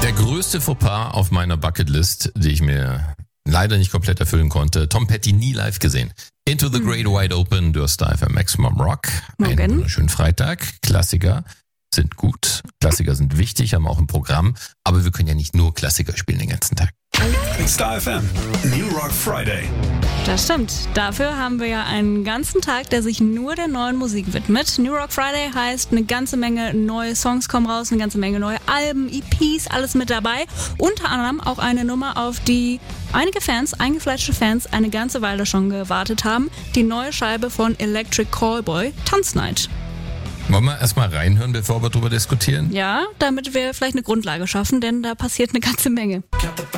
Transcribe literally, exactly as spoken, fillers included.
Der größte Fauxpas auf meiner Bucketlist, die ich mir leider nicht komplett erfüllen konnte, Tom Petty nie live gesehen. Into the Great Wide Open, du hast da F M Maximum Rock. Morgen. Einen wunderschönen Freitag. Klassiker sind gut, Klassiker sind wichtig, haben auch ein Programm, aber wir können ja nicht nur Klassiker spielen den ganzen Tag. Star F M, New Rock Friday. Das stimmt. Dafür haben wir ja einen ganzen Tag, der sich nur der neuen Musik widmet. New Rock Friday heißt, eine ganze Menge neue Songs kommen raus, eine ganze Menge neue Alben, E Ps, alles mit dabei. Unter anderem auch eine Nummer, auf die einige Fans, eingefleischte Fans, eine ganze Weile schon gewartet haben. Die neue Scheibe von Electric Callboy, Tanznight. Wollen wir erstmal reinhören, bevor wir darüber diskutieren? Ja, damit wir vielleicht eine Grundlage schaffen, denn da passiert eine ganze Menge.